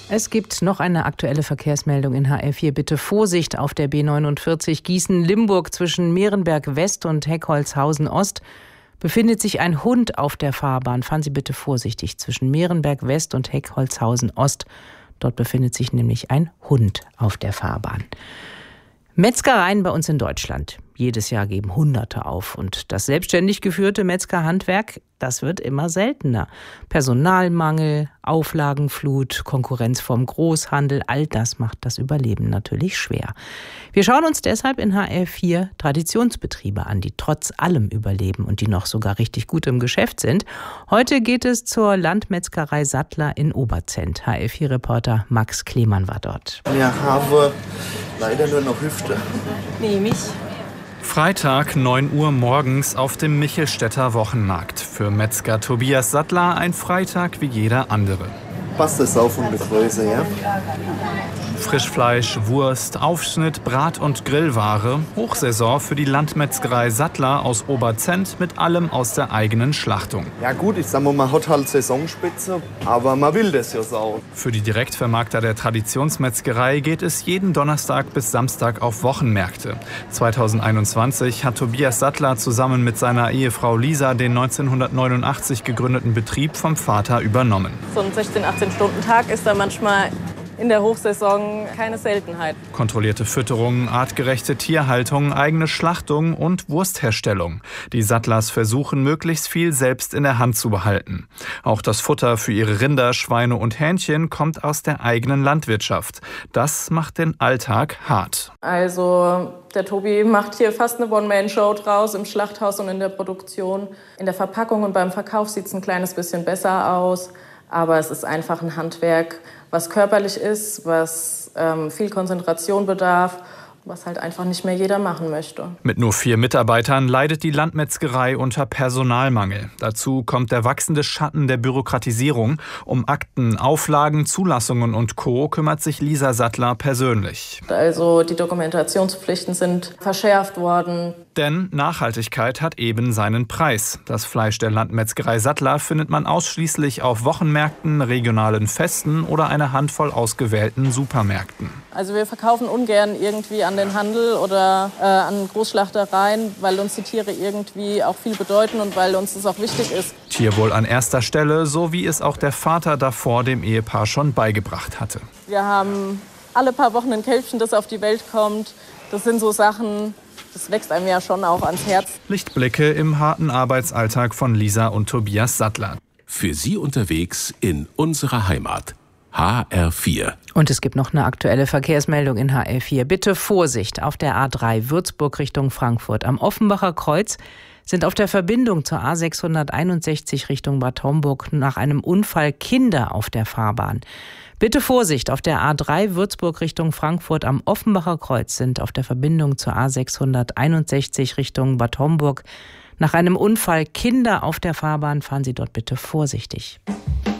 Es gibt noch eine aktuelle Verkehrsmeldung in HR4. Bitte Vorsicht auf der B49 Gießen-Limburg zwischen Meerenberg West und Heckholzhausen Ost. Befindet sich ein Hund auf der Fahrbahn. Fahren Sie bitte vorsichtig zwischen Meerenberg West und Heckholzhausen Ost. Dort befindet sich nämlich ein Hund auf der Fahrbahn. Metzgereien bei uns in Deutschland. Jedes Jahr geben Hunderte auf. Und das selbstständig geführte Metzgerhandwerk, das wird immer seltener. Personalmangel, Auflagenflut, Konkurrenz vom Großhandel, all das macht das Überleben natürlich schwer. Wir schauen uns deshalb in HR4 Traditionsbetriebe an, die trotz allem überleben und die noch sogar richtig gut im Geschäft sind. Heute geht es zur Landmetzgerei Sattler in Oberzent. HR4-Reporter Max Klemann war dort. Wir haben leider nur noch Hüfte. Nehme ich. Freitag, 9 Uhr morgens auf dem Michelstädter Wochenmarkt. Für Metzger Tobias Sattler ein Freitag wie jeder andere. Passt das auf und Größe, ja? Frischfleisch, Wurst, Aufschnitt, Brat- und Grillware. Hochsaison für die Landmetzgerei Sattler aus Oberzent mit allem aus der eigenen Schlachtung. Ja gut, ich sag mal, man hat halt Saisonspitze, aber man will das ja so. Für die Direktvermarkter der Traditionsmetzgerei geht es jeden Donnerstag bis Samstag auf Wochenmärkte. 2021 hat Tobias Sattler zusammen mit seiner Ehefrau Lisa den 1989 gegründeten Betrieb vom Vater übernommen. So ein 16-18-Stunden-Tag ist da manchmal in der Hochsaison keine Seltenheit. Kontrollierte Fütterung, artgerechte Tierhaltung, eigene Schlachtung und Wurstherstellung. Die Sattlers versuchen, möglichst viel selbst in der Hand zu behalten. Auch das Futter für ihre Rinder, Schweine und Hähnchen kommt aus der eigenen Landwirtschaft. Das macht den Alltag hart. Also der Tobi macht hier fast eine One-Man-Show draus im Schlachthaus und in der Produktion. In der Verpackung und beim Verkauf sieht es ein kleines bisschen besser aus. Aber es ist einfach ein Handwerk, was körperlich ist, was viel Konzentration bedarf, was halt einfach nicht mehr jeder machen möchte. Mit nur 4 Mitarbeitern leidet die Landmetzgerei unter Personalmangel. Dazu kommt der wachsende Schatten der Bürokratisierung. Um Akten, Auflagen, Zulassungen und Co. kümmert sich Lisa Sattler persönlich. Also die Dokumentationspflichten sind verschärft worden. Denn Nachhaltigkeit hat eben seinen Preis. Das Fleisch der Landmetzgerei Sattler findet man ausschließlich auf Wochenmärkten, regionalen Festen oder einer Handvoll ausgewählten Supermärkten. Also wir verkaufen ungern irgendwie an den Handel oder an Großschlachtereien, weil uns die Tiere irgendwie auch viel bedeuten und weil uns das auch wichtig ist. Tierwohl an erster Stelle, so wie es auch der Vater davor dem Ehepaar schon beigebracht hatte. Wir haben alle paar Wochen ein Kälbchen, das auf die Welt kommt. Das sind so Sachen, das wächst einem ja schon auch ans Herz. Lichtblicke im harten Arbeitsalltag von Lisa und Tobias Sattler. Für Sie unterwegs in unserer Heimat. HR4. Und es gibt noch eine aktuelle Verkehrsmeldung in HR4. Bitte Vorsicht auf der A3 Würzburg Richtung Frankfurt. Am Offenbacher Kreuz sind auf der Verbindung zur A661 Richtung Bad Homburg nach einem Unfall Kinder auf der Fahrbahn. Bitte Vorsicht auf der A3 Würzburg Richtung Frankfurt. Am Offenbacher Kreuz sind auf der Verbindung zur A661 Richtung Bad Homburg nach einem Unfall Kinder auf der Fahrbahn. Fahren Sie dort bitte vorsichtig.